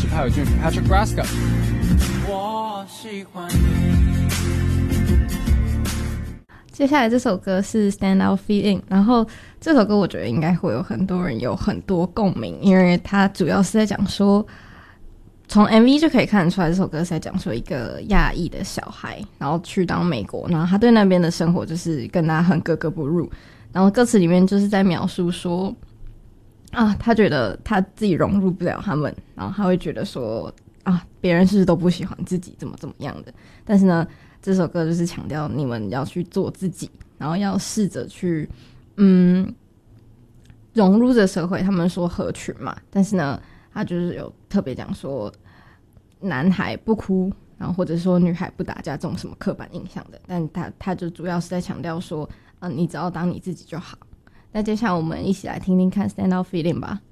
派友俊 Patrick Rasco。我喜欢你。 接下来这首歌是 Stand Out Feeling， 然后这首歌我觉得应该会有很多人有很多共鸣，因为它主要是在讲说，从 MV 就可以看得出来这首歌是在讲说一个亚裔的小孩，然后去到美国，然后他对那边的生活就是跟他很格格不入，然后歌词里面就是在描述说他觉得他自己融入不了他们，然后他会觉得说别人是不是都不喜欢自己怎么样的，但是呢这首歌就是强调你们要去做自己，然后要试着去融入这社会。他们说合群嘛，但是呢他就是有特别讲说男孩不哭，然后或者说女孩不打架这种什么刻板印象的，但他就主要是在强调说你只要当你自己就好。那接下来我们一起来听听看 Stand Out Feeling 吧。